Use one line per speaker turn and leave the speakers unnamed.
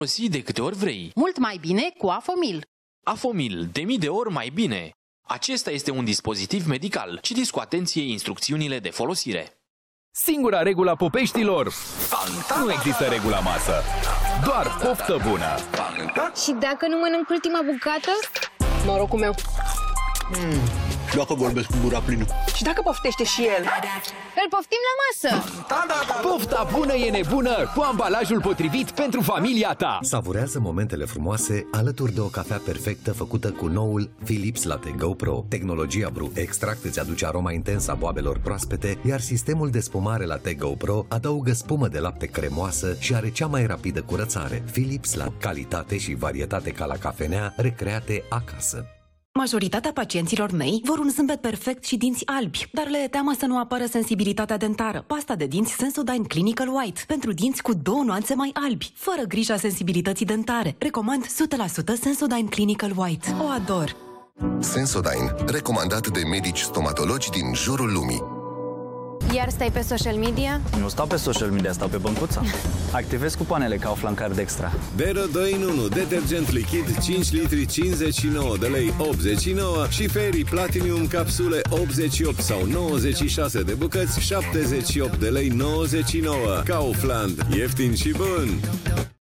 folosi de câte ori vrei.
Mult mai bine cu Afomil.
Afomil, de mii de ori mai bine. Acesta este un dispozitiv medical. Citiți cu atenție instrucțiunile de folosire.
Singura regulă a popeștilor: nu există regula masă, doar poftă bună.
Și dacă nu mănânc ultima bucată? Norocul meu.
Dacă vorbesc cu gura plină.
Și dacă poftește și el?
Îl poftim la masă!
Pofta bună e nebună cu ambalajul potrivit pentru familia ta.
Savurează momentele frumoase alături de o cafea perfectă făcută cu noul Philips Latte Go Pro. Tehnologia Brew Extract îți aduce aroma intensă a boabelor proaspete, iar sistemul de spumare Latte Go Pro adaugă spumă de lapte cremoasă și are cea mai rapidă curățare. Philips Latte, calitate și varietate ca la cafenea, recreate acasă.
Majoritatea pacienților mei vor un zâmbet perfect și dinți albi, dar le e teamă să nu apară sensibilitatea dentară. Pasta de dinți Sensodyne Clinical White, pentru dinți cu 2 nuanțe mai albi, fără grija sensibilității dentare. Recomand 100% Sensodyne Clinical White. O ador!
Sensodyne, recomandat de medici stomatologi din jurul lumii.
Iar stai pe social media?
Nu stau pe social media, stau pe băncuța. Activez cupoanele Kaufland Card Extra.
Bero 2 în 1, detergent lichid 5 litri 59 de lei 89 și Fairy Platinum capsule 88 sau 96 de bucăți 78 de lei 99. Kaufland, ieftin și bun!